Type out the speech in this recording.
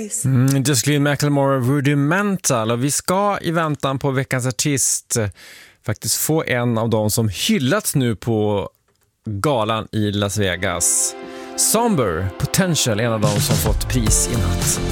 Just Glenn Macklemore, Rudimental. Och vi ska i väntan på veckans artist faktiskt få en av dem som hyllats nu på galan i Las Vegas. Somber Potential, en av dem som fått pris i natt.